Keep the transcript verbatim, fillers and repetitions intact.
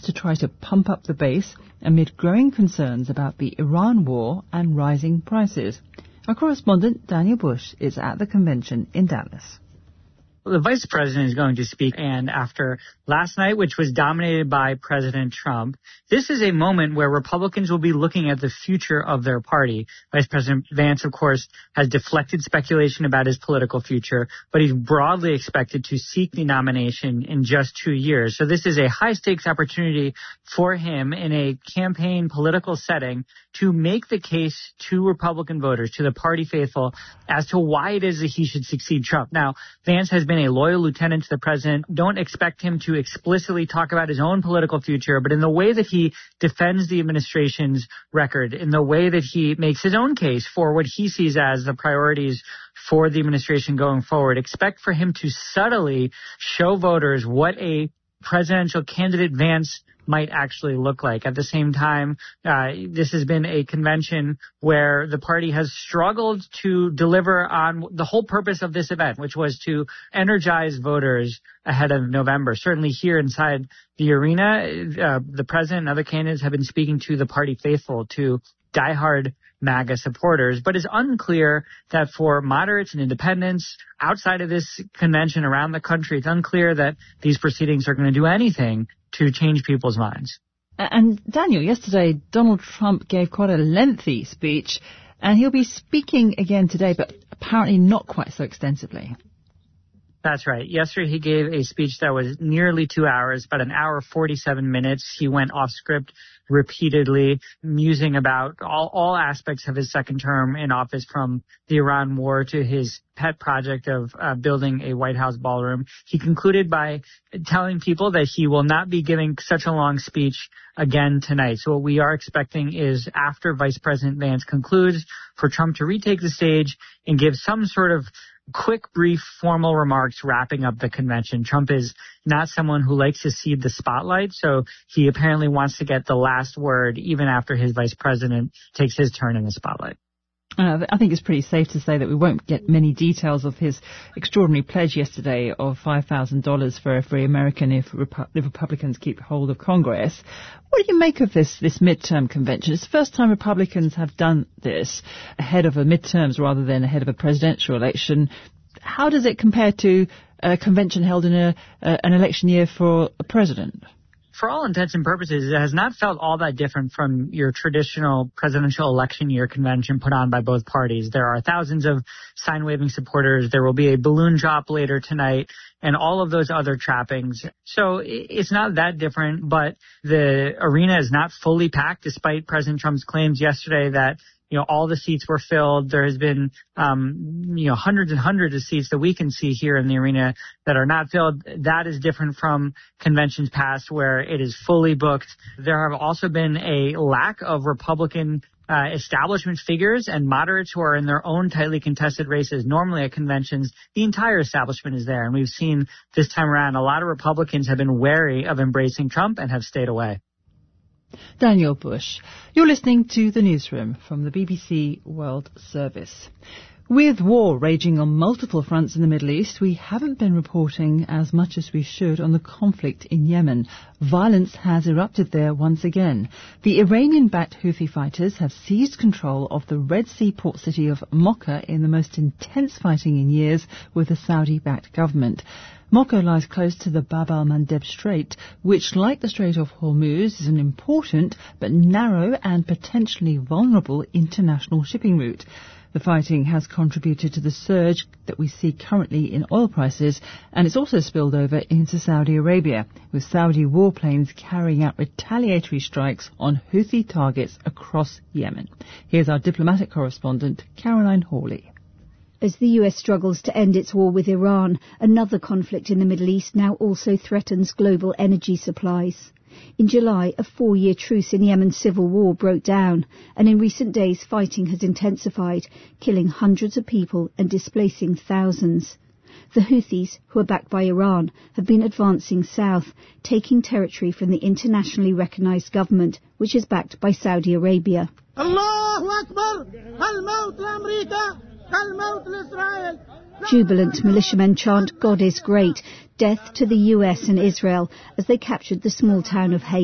to try to pump up the base amid growing concerns about the Iran war and rising prices. Our correspondent, Daniel Bush, is at the convention in Dallas. The vice president is going to speak, and after last night, which was dominated by President Trump, this is a moment where Republicans will be looking at the future of their party. Vice President Vance, of course, has deflected speculation about his political future, but he's broadly expected to seek the nomination in just two years. So this is a high-stakes opportunity for him in a campaign political setting to make the case to Republican voters, to the party faithful, as to why it is that he should succeed Trump. Now, Vance has been a loyal lieutenant to the president. Don't expect him to explicitly talk about his own political future, but in the way that he defends the administration's record, in the way that he makes his own case for what he sees as the priorities for the administration going forward, expect for him to subtly show voters what a presidential candidate Vance might actually look like. At the same time, uh, this has been a convention where the party has struggled to deliver on the whole purpose of this event, which was to energize voters ahead of November. Certainly here inside the arena, uh, the president and other candidates have been speaking to the party faithful, to diehard MAGA supporters, but it's unclear that for moderates and independents outside of this convention around the country, it's unclear that these proceedings are going to do anything to change people's minds. And Daniel, yesterday Donald Trump gave quite a lengthy speech, and he'll be speaking again today, but apparently not quite so extensively. That's right. Yesterday he gave a speech that was nearly two hours, about an hour, forty-seven minutes. He went off script repeatedly, musing about all, all aspects of his second term in office, from the Iran war to his pet project of uh, building a White House ballroom. He concluded by telling people that he will not be giving such a long speech again tonight. So what we are expecting is, after Vice President Vance concludes, for Trump to retake the stage and give some sort of quick, brief, formal remarks wrapping up the convention. Trump is not someone who likes to cede the spotlight, so he apparently wants to get the last word even after his vice president takes his turn in the spotlight. Uh, I think it's pretty safe to say that we won't get many details of his extraordinary pledge yesterday of five thousand dollars for every American if Repu- the Republicans keep hold of Congress. What do you make of this, this midterm convention? It's the first time Republicans have done this ahead of a midterms rather than ahead of a presidential election. How does it compare to a convention held in a, uh, an election year for a president? For all intents and purposes, it has not felt all that different from your traditional presidential election year convention put on by both parties. There are thousands of sign-waving supporters. There will be a balloon drop later tonight and all of those other trappings. So it's not that different, but the arena is not fully packed, despite President Trump's claims yesterday that You know, all the seats were filled. There has been, um, you know, hundreds and hundreds of seats that we can see here in the arena that are not filled. That is different from conventions past where it is fully booked. There have also been a lack of Republican uh, establishment figures and moderates who are in their own tightly contested races. Normally at conventions, the entire establishment is there. And we've seen this time around, a lot of Republicans have been wary of embracing Trump and have stayed away. Daniel Bush. You're listening to The Newsroom from the B B C World Service. With war raging on multiple fronts in the Middle East, we haven't been reporting as much as we should on the conflict in Yemen. Violence has erupted there once again. The Iranian-backed Houthi fighters have seized control of the Red Sea port city of Mocha in the most intense fighting in years with the Saudi-backed government. Mocha lies close to the Bab al-Mandeb Strait, which, like the Strait of Hormuz, is an important but narrow and potentially vulnerable international shipping route. The fighting has contributed to the surge that we see currently in oil prices, and it's also spilled over into Saudi Arabia, with Saudi warplanes carrying out retaliatory strikes on Houthi targets across Yemen. Here's our diplomatic correspondent, Caroline Hawley. As the U S struggles to end its war with Iran, another conflict in the Middle East now also threatens global energy supplies. In July, a four-year truce in Yemen's civil war broke down, and in recent days fighting has intensified, killing hundreds of people and displacing thousands. The Houthis, who are backed by Iran, have been advancing south, taking territory from the internationally recognized government, which is backed by Saudi Arabia. Allahu Akbar! Al-Maut America! Al-Maut Israel! Jubilant militiamen chant, "God is great," death to the U S and Israel, as they captured the small town of Hay.